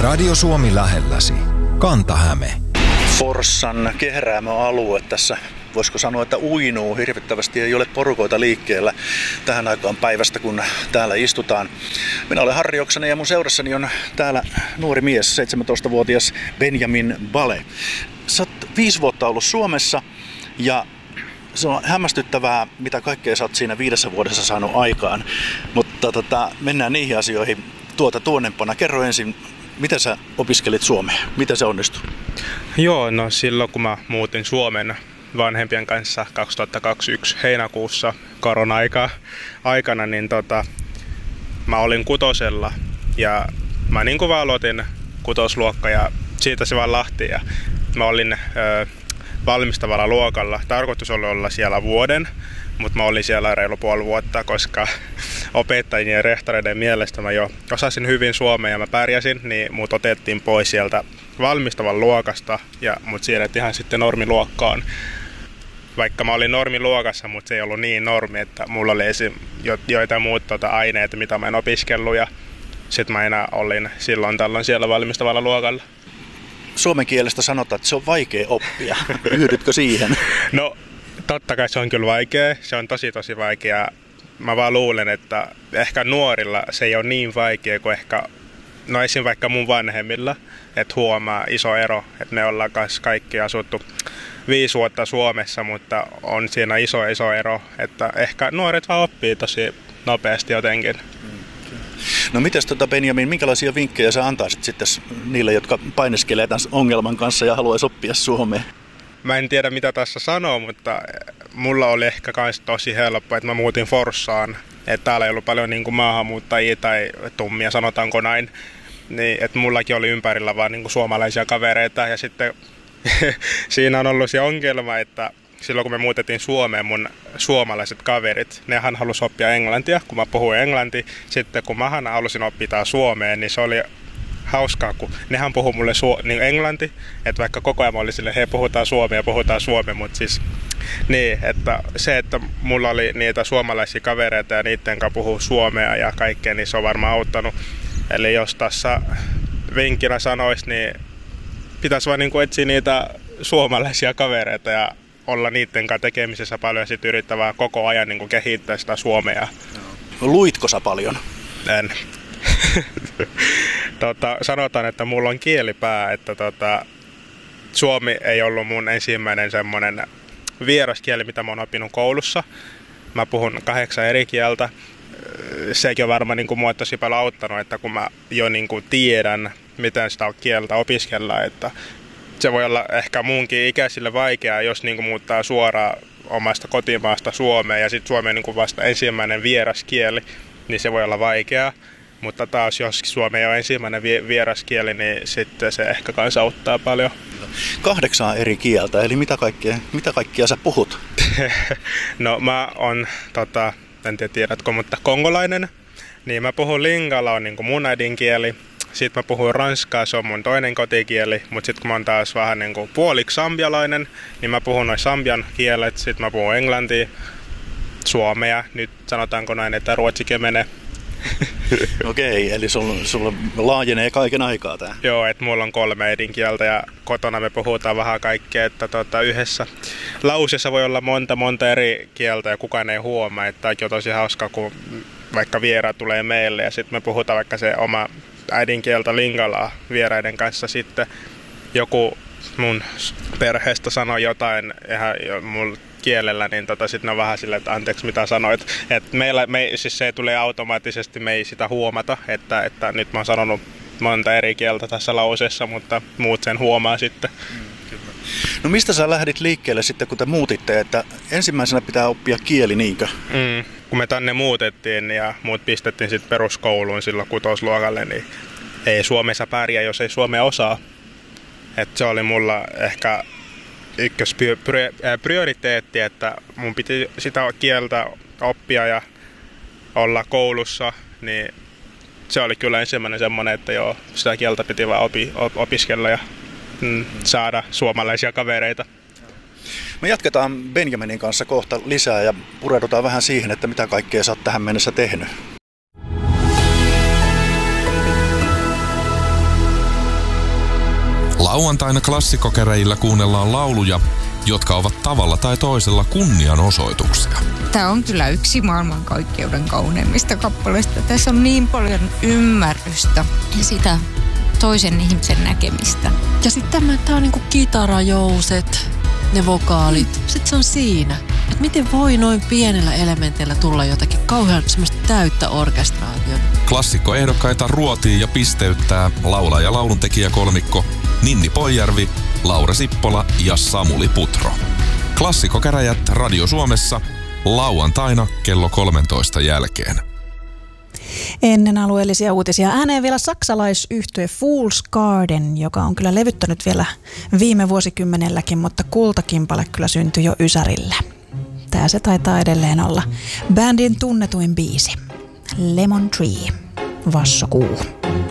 Radio Suomi lähelläsi. Kanta-Häme. Forssan kehräämöalue tässä, voisiko sanoa, että uinuu hirvittävästi, ei ole porukoita liikkeellä tähän aikaan päivästä, kun täällä istutaan. Minä olen Harri Oksanen ja mun seurassani on täällä nuori mies, 17-vuotias Benjamin Bale. Sä oot 5 vuotta ollut Suomessa ja se on hämmästyttävää, mitä kaikkea sä oot siinä 5 vuodessa saanut aikaan. Mutta mennään niihin asioihin tuonnempana. Kerro ensin, miten sä opiskelit suomea? Miten se onnistui? Joo, no silloin kun mä muutin Suomen vanhempien kanssa 2021 heinäkuussa korona-aikana, niin mä olin 6. ja mä niin kuin vaan aloitin 6. luokka ja siitä se vaan lähti ja mä olin valmistavalla luokalla. Tarkoitus oli olla siellä vuoden, mutta mä olin siellä reilu puoli vuotta, koska opettajien ja rehtoreiden mielestä mä jo osasin hyvin suomea ja mä pärjäsin, niin mut otettiin pois sieltä valmistavan luokasta ja mut siirrettiin ihan sitten normiluokkaan. Vaikka mä olin normiluokassa, mutta se ei ollut niin normi, että mulla oli joitain muita aineita, mitä mä en opiskellut ja sit mä enää olin silloin tällöin siellä valmistavalla luokalla. Suomen kielestä sanotaan, että se on vaikea oppia. Yhdytkö siihen? No, totta kai se on kyllä vaikea. Se on tosi vaikea. Mä vaan luulen, että ehkä nuorilla se ei ole niin vaikea kuin ehkä, no esim. Vaikka mun vanhemmilla, että huomaa iso ero, että me ollaan kaikki asuttu 5 vuotta Suomessa, mutta on siinä iso ero, että ehkä nuoret vaan oppii tosi nopeasti jotenkin. No mites Benjamin, minkälaisia vinkkejä sä antaisit sitten niille, jotka paineskelee tämän ongelman kanssa ja haluaisi oppia suomea? Mä en tiedä mitä tässä sanoo, mutta mulla oli ehkä kans tosi helppo, että mä muutin Forssaan. Että täällä ei ollut paljon niin kuin maahanmuuttajia tai tummia, sanotaanko näin. Niin, että mullakin oli ympärillä vaan niin kuin suomalaisia kavereita ja sitten siinä on ollut se ongelma, että silloin kun me muutettiin Suomeen, mun suomalaiset kaverit, nehän halusi oppia englantia, kun mä puhuin englantia. Sitten kun mähän halusin oppia suomeen, niin se oli hauskaa, kun nehän puhui mulle niin englanti, että vaikka koko ajan mä olin silleen, hei puhutaan suomea, mutta siis niin, että se, että mulla oli niitä suomalaisia kavereita ja niiden kanssa puhuu suomea ja kaikkea, niin se on varmaan auttanut. Eli jos tässä vinkkinä sanoisi, niin pitäisi vaan niin kuin etsiä niitä suomalaisia kavereita ja olla niiden kanssa tekemisessä paljon ja sitten yrittää koko ajan niin kuin kehittää sitä suomea. Luitko sä paljon? En. Sanotaan, että mulla on kielipää, että suomi ei ollut mun ensimmäinen semmoinen vieraskieli, mitä mä oon oppinut koulussa. Mä puhun 8 eri kieltä. Sekin on varmaan niin kuin mua tosi paljon auttanut, että kun mä jo niin kuin tiedän, miten sitä kieltä opiskellaan, että se voi olla ehkä muunkin ikäisille vaikeaa, jos niin kuin muuttaa suoraan omasta kotimaasta Suomeen ja sitten Suomi on niin kuin vasta ensimmäinen vieraskieli, niin se voi olla vaikeaa. Mutta taas jos Suomi ei ole ensimmäinen vieraskieli, niin sitten se ehkä kanssa auttaa paljon. 8 eri kieltä, eli mitä kaikkia sä puhut? No mä oon, en tiedä tiedätkö, mutta kongolainen. Niin mä puhun lingala on niin kuin mun äidinkieli. Sitten mä puhun ranskaa, se on mun toinen kotikieli. Mutta sitten kun mä oon taas vähän niin kuin puoliksi sambialainen, niin mä puhun noin sambian kielet. Sitten mä puhun englantia, suomea. Nyt sanotaanko näin, että ruotsikin menee. Okei, eli sulla laajenee kaiken aikaa tää. Joo, että mulla on 3 äidinkieltä ja kotona me puhutaan vähän kaikkea, että yhdessä lauseessa voi olla monta eri kieltä ja kukaan ei huomaa, että on tosi hauska, kun vaikka vieraat tulee meille ja sitten me puhutaan vaikka se oma äidinkieltä lingalaa vieraiden kanssa, sitten joku mun perheestä sanoo jotain ihan mun kielellä, niin sitten on vähän silleen, että anteeksi mitä sanoit. Että siis se tulee automaattisesti, me ei sitä huomata, että nyt mä oon sanonut monta eri kieltä tässä lauseessa, mutta muut sen huomaa sitten. Kyllä. No mistä sä lähdit liikkeelle sitten, kun te muutitte, että ensimmäisenä pitää oppia kieli, niinkö? Kun me tänne muutettiin ja muut pistettiin sitten peruskouluun silloin 6. luokalle, niin ei Suomessa pärjää, jos ei suomea osaa. Että se oli mulla ehkä ykkösprioriteetti, että mun piti sitä kieltä oppia ja olla koulussa, niin se oli kyllä ensimmäinen semmoinen, että joo, sitä kieltä piti vaan opiskella ja saada suomalaisia kavereita. Me jatketaan Benjaminin kanssa kohta lisää ja pureudutaan vähän siihen, että mitä kaikkea sä oot tähän mennessä tehnyt. Lauantaina klassikkokäräjillä kuunnellaan lauluja, jotka ovat tavalla tai toisella kunnianosoituksia. Tämä on kyllä yksi maailmankaikkeuden kauneimmista kappaleista. Tässä on niin paljon ymmärrystä ja sitä toisen ihmisen näkemistä. Ja sitten tämä on niinku kitarajouset, ne vokaalit. Sitten se on siinä. Että miten voi noin pienellä elementillä tulla jotakin kauhean semmoista täyttä orkestraatiota. Klassikkoehdokkaita ruotii ja pisteyttää laulaja- ja lauluntekijäkolmikko Ninni Poijärvi, Laura Sippola ja Samuli Putro. Klassikkokäräjät Radio Suomessa lauantaina kello 13 jälkeen. Ennen alueellisia uutisia ääneen vielä saksalaisyhtye Fool's Garden, joka on kyllä levyttänyt vielä viime vuosikymmenelläkin, mutta kultakimpale kyllä syntyi jo ysärillä. Tää se taitaa edelleen olla bändin tunnetuin biisi. Lemon Tree, Vassokuu.